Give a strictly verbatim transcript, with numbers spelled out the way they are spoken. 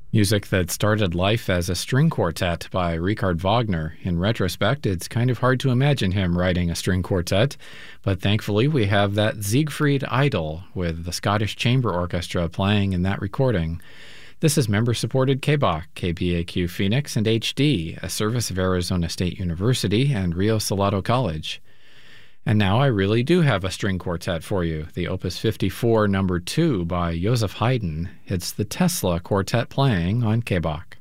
Music that started life as a string quartet by Richard Wagner. In retrospect, it's kind of hard to imagine him writing a string quartet, but thankfully we have that Siegfried Idol with the Scottish Chamber Orchestra playing in that recording. This is member-supported K B A Q, K B A Q Phoenix, and H D, a service of Arizona State University and Rio Salado College. And now I really do have a string quartet for you, the Opus fifty-four number two by Joseph Haydn. It's the Tesla Quartet playing on K B A Q.